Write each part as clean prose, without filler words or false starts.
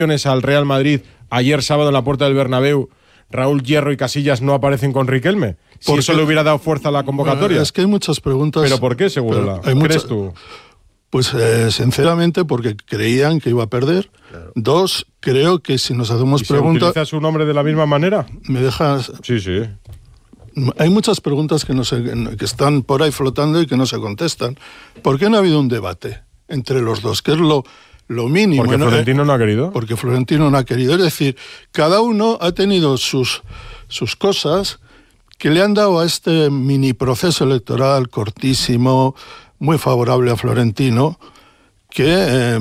al Real Madrid ayer sábado en la puerta del Bernabéu, Raúl Hierro y Casillas no aparecen con Riquelme? Si eso le hubiera dado fuerza a la convocatoria. Es que hay muchas preguntas. ¿Pero por qué, Segurola? ¿Crees tú? Pues sinceramente porque creían que iba a perder. Claro. 2, creo que si nos hacemos preguntas... ¿Utiliza su nombre de la misma manera? ¿Me dejas...? Sí. Hay muchas preguntas que están por ahí flotando y que no se contestan. ¿Por qué no ha habido un debate entre los dos? ¿Qué es lo mínimo? ¿Porque Florentino no ha querido? Porque Florentino no ha querido. Es decir, cada uno ha tenido sus cosas que le han dado a este mini proceso electoral cortísimo, muy favorable a Florentino, que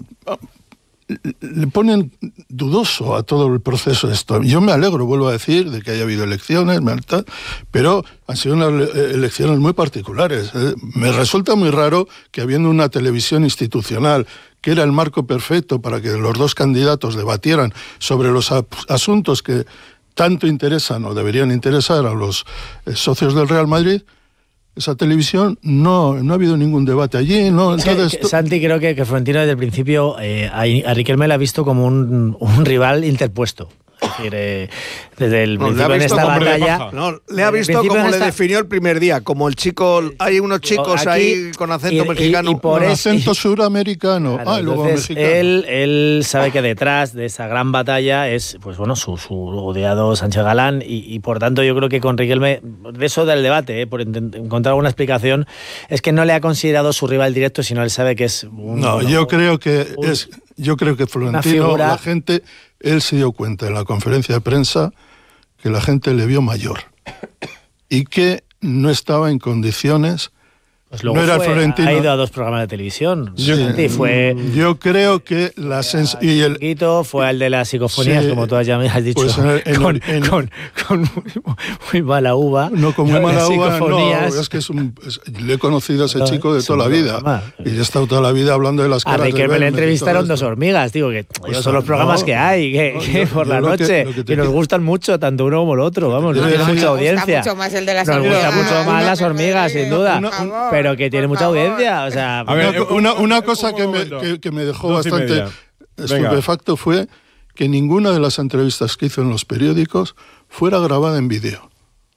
le ponen dudoso a todo el proceso de esto. Yo me alegro, vuelvo a decir, de que haya habido elecciones, pero han sido unas elecciones muy particulares. Me resulta muy raro que habiendo una televisión institucional, que era el marco perfecto para que los dos candidatos debatieran sobre los asuntos que tanto interesan o deberían interesar a los socios del Real Madrid, esa televisión no ha habido ningún debate allí, ¿no? Entonces, Santi, creo que Florentino desde el principio a Riquelme le ha visto como un rival interpuesto. Es decir, desde el principio en esta batalla... le ha visto como le definió el primer día, como el chico... Hay unos chicos aquí, ahí con acento mexicano. Y por acento suramericano. Claro, luego mexicano. Él sabe que detrás de esa gran batalla es su odiado Sánchez Galán y por tanto yo creo que con Riquelme, de eso del debate, por encontrar alguna explicación, es que no le ha considerado su rival directo, sino él sabe que es yo creo que Florentino, la gente... Él se dio cuenta en la conferencia de prensa que la gente le vio mayor y que no estaba en condiciones. Pues luego no era Florentino. Ha ido a 2 programas de televisión. Yo creo que el Guito fue al de las psicofonías, como tú ya me has dicho, pues con muy mala uva. No, con muy mala uva, no, es que le he conocido a ese chico de toda la vida. Y he estado toda la vida hablando de las caras de Belmez. A Riquelme le entrevistaron 2 hormigas, digo, que son los programas que hay, que por la noche, que nos gustan mucho, tanto uno como el otro, vamos, tiene mucha audiencia. Nos gusta mucho más el de las hormigas. Nos gusta mucho más las hormigas, sin duda. Pero que tiene mucha audiencia, o sea... A ver, una cosa que me dejó bastante estupefacto fue que ninguna de las entrevistas que hizo en los periódicos fuera grabada en vídeo.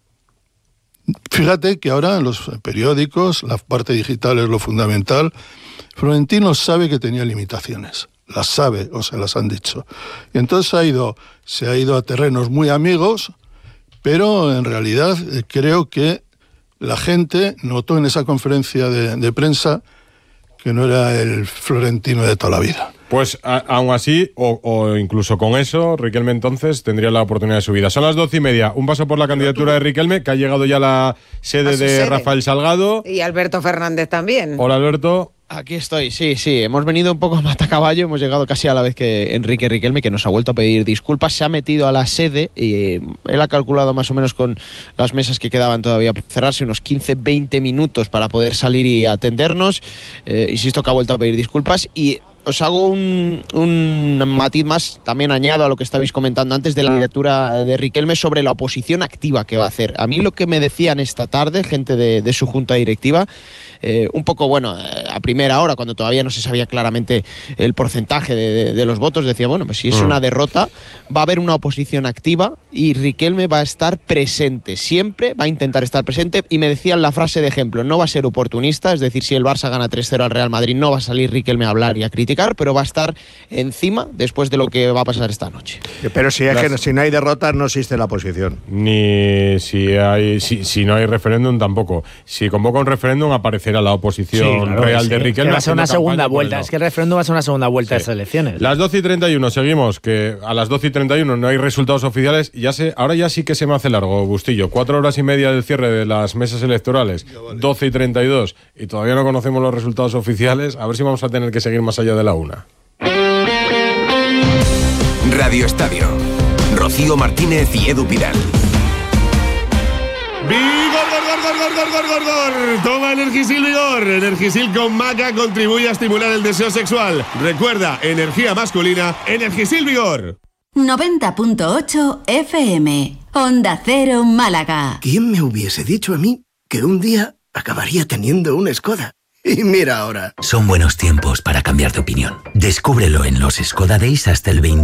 Fíjate que ahora en los periódicos, la parte digital es lo fundamental. Florentino sabe que tenía limitaciones, las sabe, o se las han dicho. Y entonces se ha ido a terrenos muy amigos, pero en realidad creo que la gente notó en esa conferencia de prensa que no era el Florentino de toda la vida. Pues aún así, o incluso con eso, Riquelme entonces tendría la oportunidad de su vida. Son las 12:30. Un paso por la candidatura de Riquelme, que ha llegado ya a la sede de Rafael Salgado. Y Alberto Fernández también. Hola, Alberto. Aquí estoy, sí. Hemos venido un poco a matacaballo, hemos llegado casi a la vez que Enrique Riquelme, que nos ha vuelto a pedir disculpas. Se ha metido a la sede y él ha calculado más o menos con las mesas que quedaban todavía por cerrarse unos 15-20 minutos para poder salir y atendernos. Insisto que ha vuelto a pedir disculpas y os hago un matiz más, también añado a lo que estabais comentando antes de la candidatura de Riquelme sobre la oposición activa que va a hacer. A mí lo que me decían esta tarde, gente de su junta directiva, un poco, a primera hora, cuando todavía no se sabía claramente el porcentaje de los votos, decía, pues si es una derrota, va a haber una oposición activa y Riquelme va a estar presente, siempre va a intentar estar presente, y me decían la frase de ejemplo, no va a ser oportunista, es decir, si el Barça gana 3-0 al Real Madrid, no va a salir Riquelme a hablar y a criticar, pero va a estar encima después de lo que va a pasar esta noche. Pero si no hay derrotas, no existe la oposición. Ni si no hay referéndum tampoco. Si convoca un referéndum, aparecerá la oposición real de Riquelme. Que va a ser una segunda vuelta. Es que el referéndum va a ser una segunda vuelta de esas elecciones. Las 12:31, seguimos, que a las 12:31 no hay resultados oficiales. Ahora ya sí que se me hace largo, Bustillo. 4 horas y media del cierre de las mesas electorales, 12:32, y todavía no conocemos los resultados oficiales. A ver si vamos a tener que seguir más allá de la 1. Radio Estadio. Rocío Martínez y Edu Pidal. ¡Vigor! Toma Energisil Vigor. Energisil con maca contribuye a estimular el deseo sexual. Recuerda, energía masculina, Energisil Vigor. 90.8 FM. Onda Cero Málaga. ¿Quién me hubiese dicho a mí que un día acabaría teniendo una Skoda? Y mira ahora. Son buenos tiempos para cambiar de opinión. Descúbrelo en los Skoda Days hasta el 20.